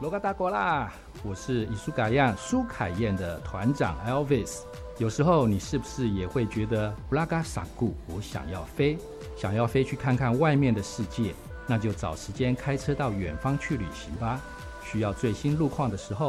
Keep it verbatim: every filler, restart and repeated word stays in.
罗嘎达国啦，我是伊苏嘎样苏凯燕的团长 Elvis。有时候你是不是也会觉得布拉嘎萨固，我想要飞，想要飞去看看外面的世界？那就找时间开车到远方去旅行吧。需要最新路况的时候，